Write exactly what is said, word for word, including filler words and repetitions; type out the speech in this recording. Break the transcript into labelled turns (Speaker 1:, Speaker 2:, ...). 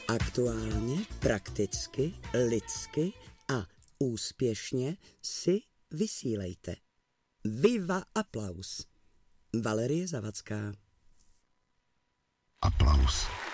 Speaker 1: Aktuálně, prakticky, lidsky a úspěšně si vysílejte. Viva aplaus. Valerie Zavacká.
Speaker 2: Aplaus.